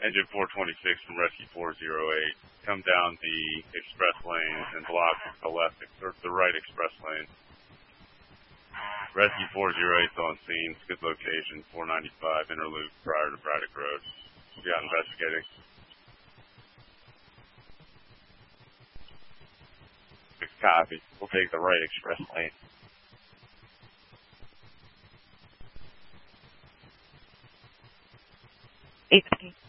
Engine 426 from Rescue 408. Come down the express lanes and block the right express lane. Rescue 408 on scene. Good location. 495 Interloop prior to Braddock Road. We got investigating. Copy. We'll take the right express lane. 815.